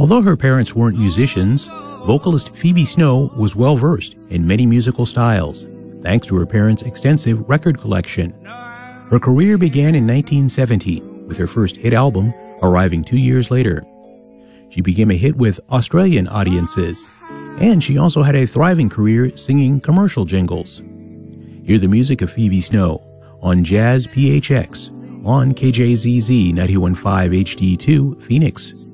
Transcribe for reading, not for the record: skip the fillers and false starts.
Although her parents weren't musicians, vocalist Phoebe Snow was well-versed in many musical styles, thanks to her parents' extensive record collection. Her career began in 1970 with her first hit album, arriving 2 years later. She became a hit with Australian audiences, and she also had a thriving career singing commercial jingles. Hear the music of Phoebe Snow on Jazz PHX on KJZZ 91.5 HD2 Phoenix.